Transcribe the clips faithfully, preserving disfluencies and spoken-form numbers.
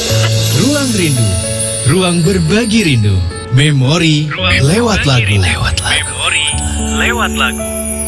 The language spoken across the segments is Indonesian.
Ruang Rindu, ruang berbagi rindu. Memori ruang lewat lagu. Lewat lagu. Memori lewat lagu.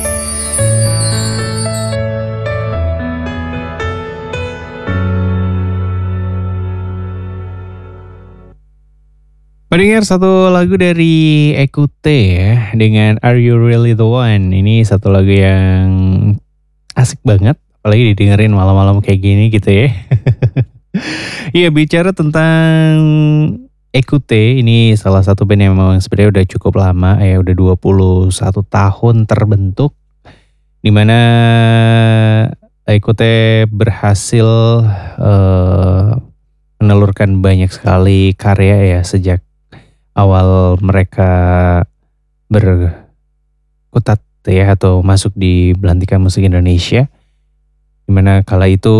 Mendengar satu lagu dari Ekute ya, dengan Are You Really The One. Ini satu lagu yang asik banget, apalagi didengerin malam-malam kayak gini gitu ya. Iya, bicara tentang Ekute, ini salah satu band yang memang sebenarnya udah cukup lama ya, udah dua puluh satu tahun terbentuk. Dimana Ekute berhasil uh, menelurkan banyak sekali karya ya sejak awal mereka berkutat ya atau masuk di belantika musik Indonesia, dimana kala itu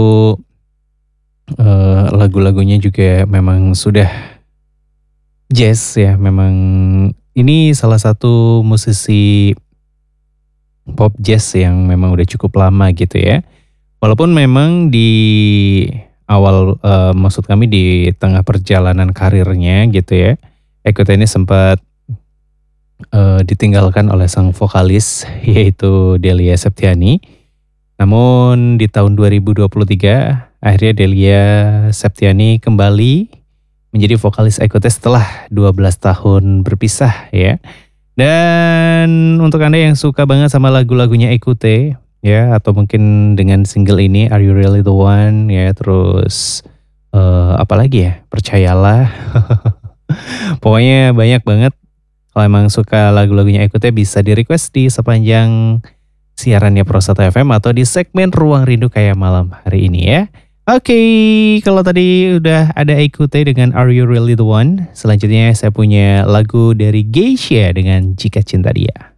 uh, lagu-lagunya juga memang sudah jazz ya. Memang ini salah satu musisi pop jazz yang memang udah cukup lama gitu ya. Walaupun memang di awal uh, maksud kami di tengah perjalanan karirnya gitu ya, Ekute ini sempat uh, ditinggalkan oleh sang vokalis yaitu Delia Septiani. Namun di tahun dua ribu dua puluh tiga akhirnya Delia Septiani kembali menjadi vokalis Ekute setelah dua belas tahun berpisah ya. Dan untuk Anda yang suka banget sama lagu-lagunya Ekute ya, atau mungkin dengan single ini Are You Really The One ya, terus uh, apa lagi ya, Percayalah. Pokoknya banyak banget. Kalau emang suka lagu-lagunya Ekute bisa di request di sepanjang siarannya Pro satu F M atau di segmen Ruang Rindu kayak malam hari ini ya. Oke, kalau tadi udah ada Ekute dengan Are You Really The One, selanjutnya saya punya lagu dari Geisha dengan Jika Cinta Dia.